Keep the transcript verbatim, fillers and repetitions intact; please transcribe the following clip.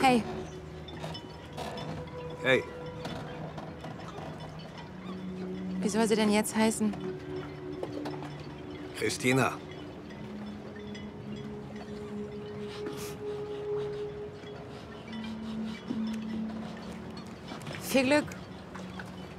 Hey. Hey. Wie soll sie denn jetzt heißen? Christina. Viel Glück.